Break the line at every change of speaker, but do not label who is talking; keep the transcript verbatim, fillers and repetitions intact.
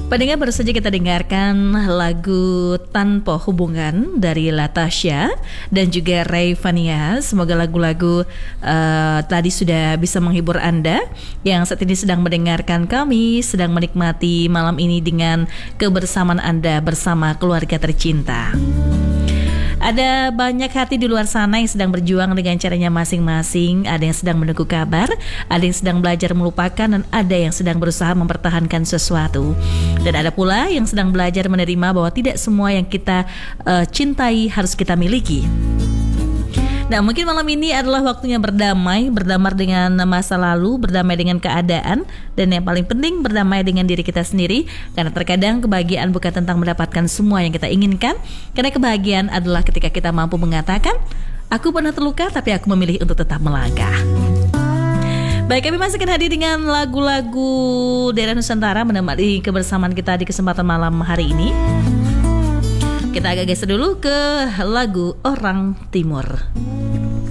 Pendengar, baru saja kita dengarkan lagu Tanpa Hubungan dari Latasha dan juga Ray Vania. Semoga lagu-lagu uh, tadi sudah bisa menghibur Anda yang saat ini sedang mendengarkan kami, sedang menikmati malam ini dengan kebersamaan Anda bersama keluarga tercinta. Ada banyak hati di luar sana yang sedang berjuang dengan caranya masing-masing. Ada yang sedang menunggu kabar, ada yang sedang belajar melupakan, dan ada yang sedang berusaha mempertahankan sesuatu. Dan ada pula yang sedang belajar menerima bahwa tidak semua yang kita uh, cintai harus kita miliki. Nah, mungkin malam ini adalah waktunya berdamai, berdamai dengan masa lalu, berdamai dengan keadaan, dan yang paling penting berdamai dengan diri kita sendiri. Karena terkadang kebahagiaan bukan tentang mendapatkan semua yang kita inginkan, karena kebahagiaan adalah ketika kita mampu mengatakan, aku pernah terluka tapi aku memilih untuk tetap melangkah. Baik, kami masih akan hadir dengan lagu-lagu daerah Nusantara menemani kebersamaan kita di kesempatan malam hari ini. Kita agak geser dulu ke lagu Orang Timur.